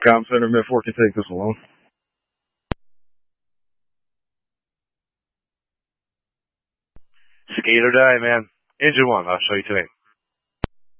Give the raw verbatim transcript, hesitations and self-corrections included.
Com Center, Mid four can take this alone. Skate or die, man. Engine one, I'll show you today.